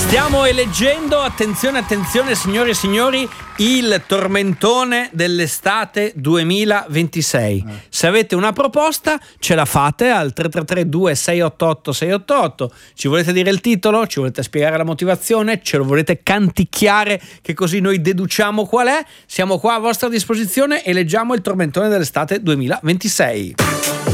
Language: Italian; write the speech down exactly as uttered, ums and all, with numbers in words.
Stiamo eleggendo, attenzione, attenzione signore e signori, il tormentone dell'estate duemilaventisei. Eh. Se avete una proposta ce la fate al tre tre tre due sei otto otto sei otto otto. Ci volete dire il titolo? Ci volete spiegare la motivazione? Ce lo volete canticchiare che così noi deduciamo qual è? Siamo qua a vostra disposizione e leggiamo il tormentone dell'estate duemilaventisei.